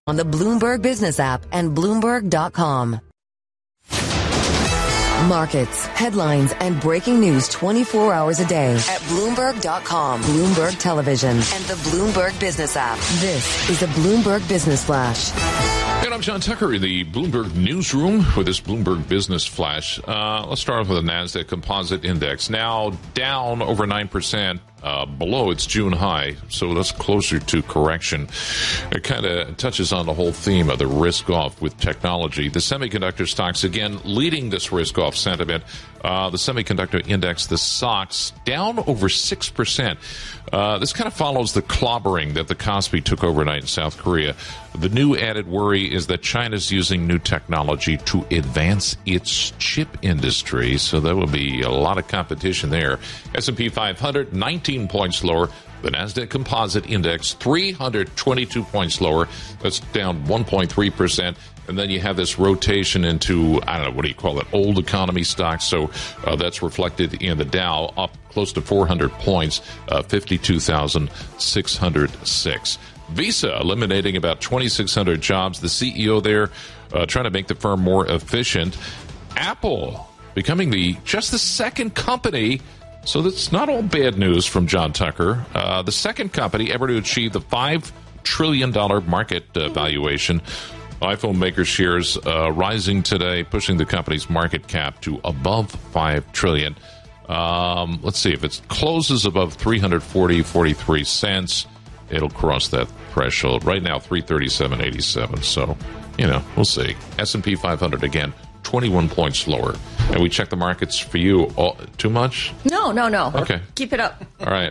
on the Bloomberg Business app and Bloomberg.com. Markets, headlines, and breaking news 24 hours a day at Bloomberg.com, Bloomberg Television, and the Bloomberg Business app. This is a Bloomberg Business Flash. And I'm John Tucker in the Bloomberg Newsroom with this Bloomberg Business Flash. Let's start off with the NASDAQ Composite Index. Now down over 9%. Below its June high, so that's closer to correction. It kind of touches on the whole theme of the risk-off with technology. The semiconductor stocks, again, leading this risk-off sentiment. The semiconductor index, the SOX, down over 6%. This kind of follows the clobbering that the Kospi took overnight in South Korea. The new added worry is that China's using new technology to advance its chip industry, so there will be a lot of competition there. S&P 500, 19 points lower. The NASDAQ Composite Index, 322 points lower. That's down 1.3%. And then you have this rotation into, I don't know, what do you call it, old economy stocks. So that's reflected in the Dow, up close to 400 points, 52,606. Visa eliminating about 2,600 jobs. The CEO there trying to make the firm more efficient. Apple becoming just the second company. So that's not all bad news from John Tucker. The second company ever to achieve the $5 trillion market valuation. iPhone maker shares rising today, pushing the company's market cap to above $5 trillion. Let's see, if it closes above 343 cents, it'll cross that threshold. Right now, 337.87. So, we'll see. S&P 500 again, 21 points lower. And we check the markets for you. Too much? No. Okay. Keep it up. All right.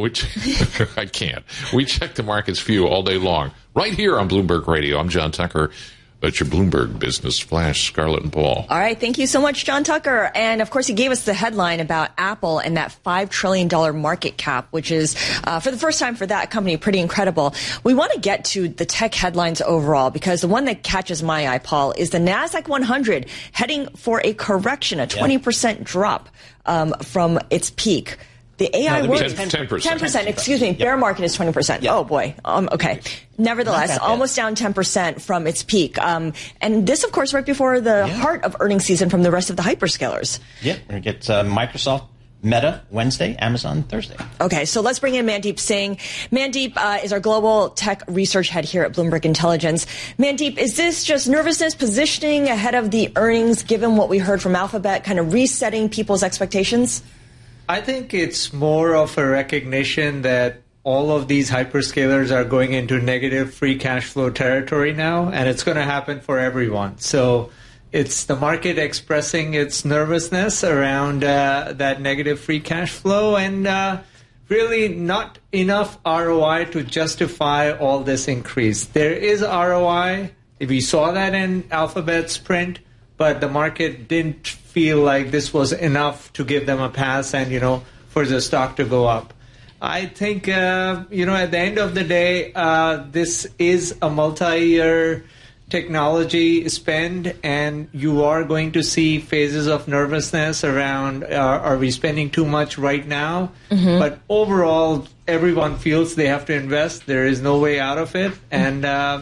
I can't. We check the markets for you all day long. Right here on Bloomberg Radio. I'm John Tucker. That's your Bloomberg Business Flash, Scarlett and Paul. All right. Thank you so much, John Tucker. And, of course, he gave us the headline about Apple and that $5 trillion market cap, which is, for the first time for that company, pretty incredible. We want to get to the tech headlines overall because the one that catches my eye, Paul, is the NASDAQ 100 heading for a correction, a 20% drop from its peak. The AI world 10%. Excuse me. Bear market is 20%. Yeah. Oh boy. Okay. Nevertheless, almost down 10% from its peak. And this, of course, right before the heart of earnings season from the rest of the hyperscalers. Yeah. We're going to get Microsoft, Meta Wednesday, Amazon Thursday. Okay, so let's bring in Mandeep Singh. Mandeep is our global tech research head here at Bloomberg Intelligence. Mandeep, is this just nervousness, positioning ahead of the earnings, given what we heard from Alphabet, kind of resetting people's expectations? I think it's more of a recognition that all of these hyperscalers are going into negative free cash flow territory now, and it's going to happen for everyone. So it's the market expressing its nervousness around that negative free cash flow and really not enough ROI to justify all this increase. There is ROI. We saw that in Alphabet's print, but the market didn't feel like this was enough to give them a pass and, for the stock to go up. I think, at the end of the day, this is a multi-year technology spend, and you are going to see phases of nervousness around, are we spending too much right now? Mm-hmm. But overall, everyone feels they have to invest. There is no way out of it. And,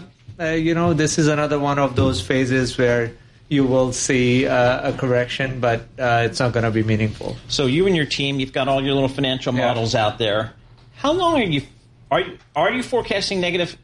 this is another one of those phases where you will see a correction, but it's not going to be meaningful. So you and your team, you've got all your little financial models out there. How long are you forecasting negative